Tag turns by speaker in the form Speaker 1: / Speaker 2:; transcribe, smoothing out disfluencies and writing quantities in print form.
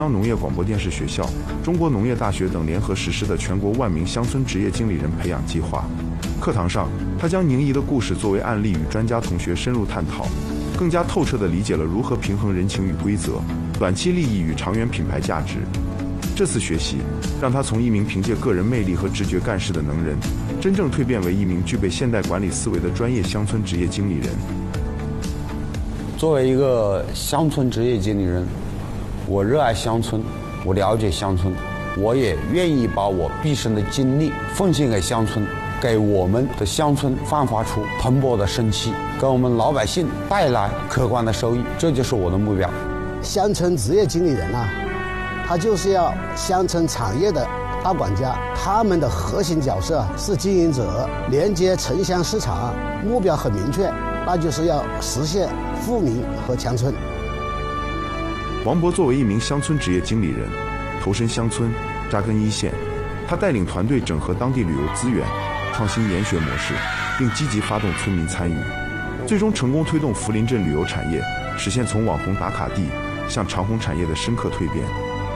Speaker 1: 农业广播电视学校、中国农业大学等联合实施的全国万名乡村职业经理人培养计划。课堂上，他将宁姨的故事作为案例与专家同学深入探讨，更加透彻地理解了如何平衡人情与规则、短期利益与长远品牌价值。这次学习让他从一名凭借个人魅力和直觉干事的能人，真正蜕变为一名具备现代管理思维的专业乡村职业经理人。
Speaker 2: 作为一个乡村职业经理人，我热爱乡村，我了解乡村，我也愿意把我毕生的精力奉献给乡村，给我们的乡村焕发出蓬勃的生气，给我们老百姓带来可观的收益，这就是我的目标。
Speaker 3: 乡村职业经理人啊，他就是要乡村产业的大管家，他们的核心角色是经营者，连接城乡市场，目标很明确，那就是要实现富民和强村。
Speaker 1: 王博作为一名乡村职业经理人，投身乡村，扎根一线。他带领团队整合当地旅游资源，创新研学模式，并积极发动村民参与，最终成功推动福林镇旅游产业实现从网红打卡地向长虹产业的深刻蜕变。